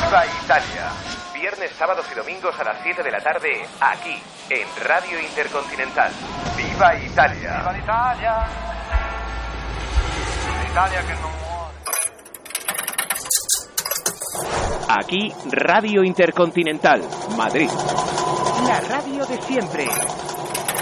Viva Italia. Viernes, sábados y domingos a las 7 de la tarde, aquí, en Radio Intercontinental. Viva Italia. Viva l'Italia. L'Italia que no muore. Aquí, Radio Intercontinental, Madrid. La radio de siempre.